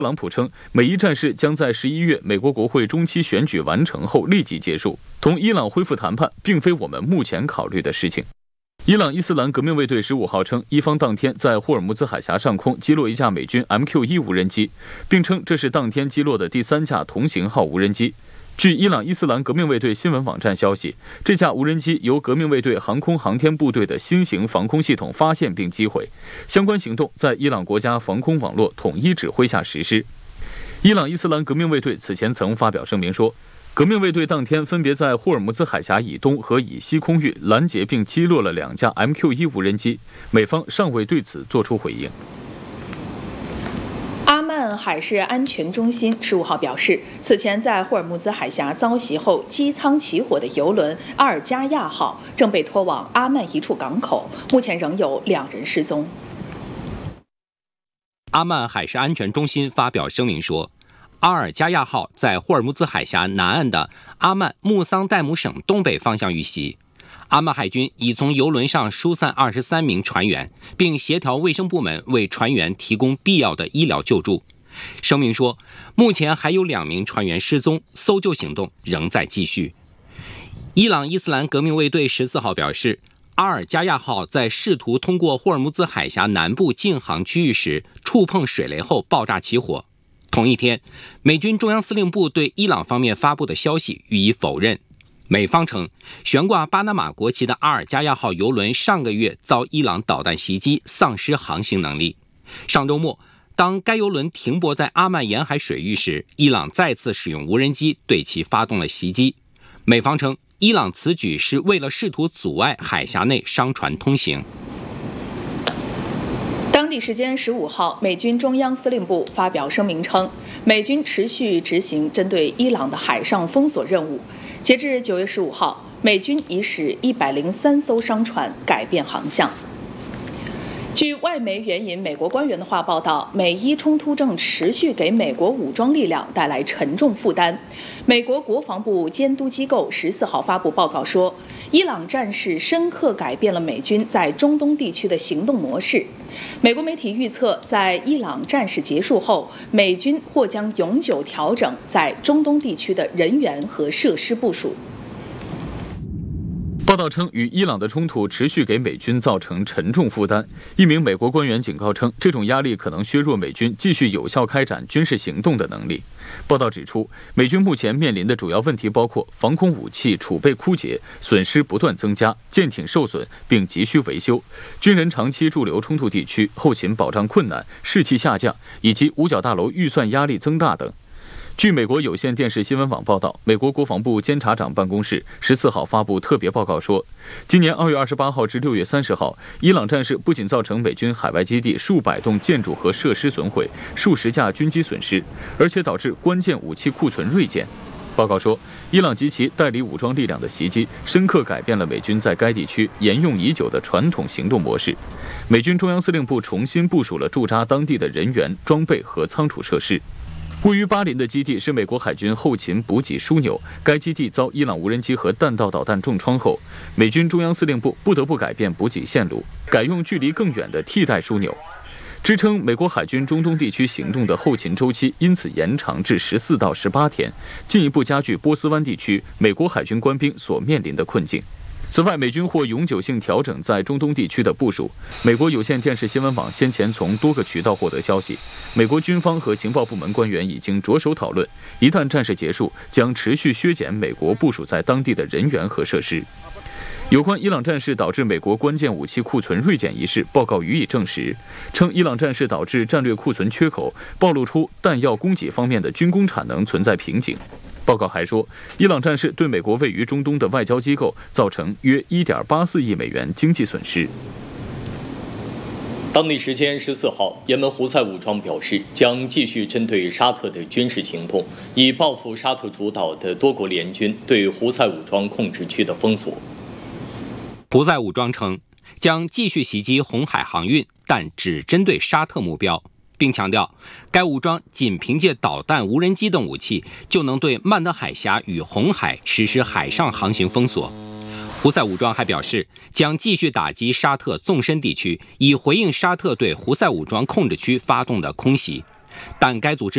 特朗普称，美伊战事将在11月美国国会中期选举完成后立即结束，同伊朗恢复谈判并非我们目前考虑的事情。伊朗伊斯兰革命卫队15号称，伊方当天在霍尔木兹海峡上空击落一架美军 MQ-1无人机，并称这是当天击落的第3架同型号无人机。据伊朗伊斯兰革命卫队新闻网站消息，这架无人机由革命卫队航空航天部队的新型防空系统发现并击毁，相关行动在伊朗国家防空网络统一指挥下实施。伊朗伊斯兰革命卫队此前曾发表声明说，革命卫队当天分别在霍尔木兹海峡以东和以西空域拦截并击落了2架 MQ-1无人机，美方尚未对此作出回应。 阿曼海事安全中心15号表示，此前在霍尔木兹海峡遭袭后机舱起火的油轮阿尔加亚号正被拖往阿曼一处港口，目前仍有2人失踪。 阿曼海事安全中心发表声明说，阿尔加亚号在霍尔木兹海峡南岸的阿曼穆桑代姆省东北方向遇袭。阿曼海军已从油轮上疏散23名船员，并协调卫生部门为船员提供必要的医疗救助。声明说，目前还有2名船员失踪，搜救行动仍在继续。伊朗伊斯兰革命卫队14号表示，阿尔加亚号在试图通过霍尔木兹海峡南部禁航区域时触碰水雷后爆炸起火。同一天，美军中央司令部对伊朗方面发布的消息予以否认。美方称，悬挂巴拿马国旗的阿尔加亚号油轮上个月遭伊朗导弹袭击，丧失航行能力。上周末，当该油轮停泊在阿曼沿海水域时，伊朗再次使用无人机对其发动了袭击。美方称，伊朗此举是为了试图阻碍海峡内商船通行。 当地时间15号，美军中央司令部发表声明称，美军持续执行针对伊朗的海上封锁任务。截至9月15号，美军已使103艘商船改变航向。据外媒援引美国官员的话报道，美伊冲突正持续给美国武装力量带来沉重负担。美国国防部监督机构14号发布报告说，伊朗战事深刻改变了美军在中东地区的行动模式。美国媒体预测，在伊朗战事结束后，美军或将永久调整在中东地区的人员和设施部署。 报道称，与伊朗的冲突持续给美军造成沉重负担。一名美国官员警告称，这种压力可能削弱美军继续有效开展军事行动的能力。报道指出，美军目前面临的主要问题包括防空武器储备枯竭、损失不断增加、舰艇受损并急需维修、军人长期驻留冲突地区、后勤保障困难、士气下降以及五角大楼预算压力增大等。据美国有线电视新闻网报道，美国国防部监察长办公室14号发布特别报告说，今年2月28号至6月30号，伊朗战事不仅造成美军海外基地数百栋建筑和设施损毁、数十架军机损失，而且导致关键武器库存锐减。报告说，伊朗及其代理武装力量的袭击深刻改变了美军在该地区沿用已久的传统行动模式。美军中央司令部重新部署了驻扎当地的人员、装备和仓储设施。位于巴林的基地是美国海军后勤补给枢纽，该基地遭伊朗无人机和弹道导弹重创后，美军中央司令部不得不改变补给线路，改用距离更远的替代枢纽。支撑美国海军中东地区行动的后勤周期因此延长至14到18天，进一步加剧波斯湾地区美国海军官兵所面临的困境。此外，美军或永久性调整在中东地区的部署。美国有线电视新闻网先前从多个渠道获得消息，美国军方和情报部门官员已经着手讨论，一旦战事结束，将持续削减美国部署在当地的人员和设施。有关伊朗战事导致美国关键武器库存锐减一事，报告予以证实，称伊朗战事导致战略库存缺口，暴露出弹药供给方面的军工产能存在瓶颈。报告还说，伊朗战事对美国位于中东的外交机构造成约1.84亿美元经济损失。 当地时间14号，也门胡塞武装表示将继续针对沙特的军事行动，以报复沙特主导的多国联军对胡塞武装控制区的封锁。 胡塞武装称将继续袭击红海航运，但只针对沙特目标，并强调该武装仅凭借导弹、无人机等武器就能对曼德海峡与红海实施海上航行封锁。胡塞武装还表示，将继续打击沙特纵深地区，以回应沙特对胡塞武装控制区发动的空袭，但该组织